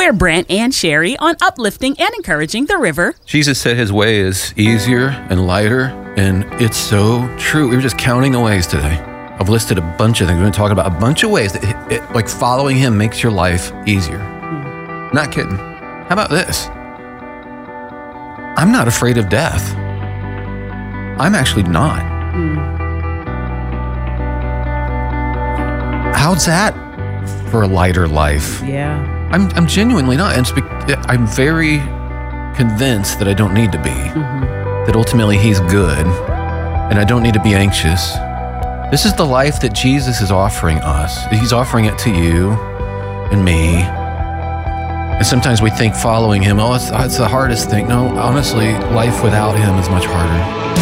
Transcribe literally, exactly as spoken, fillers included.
Share Brent and Sherry on uplifting and encouraging the river. Jesus said his way is easier and lighter, and it's so true. We were just counting the ways today. I've listed a bunch of things. We've been talking about a bunch of ways that it, it, like following him makes your life easier. Mm. Not kidding. How about this? I'm not afraid of death. I'm actually not. Mm. How's that for a lighter life? Yeah. I'm I'm genuinely not. And I'm very convinced that I don't need to be. Mm-hmm. That ultimately he's good and I don't need to be anxious. This is the life that Jesus is offering us. He's offering it to you and me. And sometimes we think following him, oh, it's, it's the hardest thing. No, honestly, life without him is much harder.